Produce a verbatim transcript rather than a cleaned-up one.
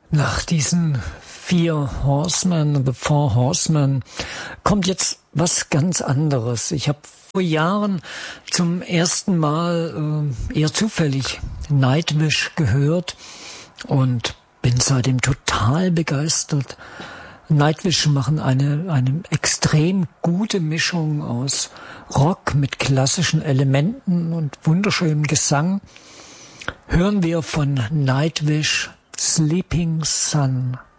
Nach diesen vier Horsemen, The Four Horsemen, kommt jetzt was ganz anderes. Ich habe vor Jahren zum ersten Mal äh, eher zufällig Nightwish gehört und bin seitdem total begeistert. Nightwish machen eine, eine extrem gute Mischung aus Rock mit klassischen Elementen und wunderschönem Gesang. Hören wir von Nightwish Sleeping Sun.